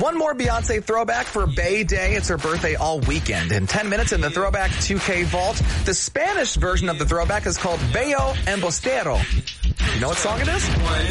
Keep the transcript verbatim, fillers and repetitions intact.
One more Beyonce throwback for Bay Day. It's her birthday all weekend. In ten minutes in the Throwback two K Vault, the Spanish version of the throwback is called Bello Embustero. You know what song it is?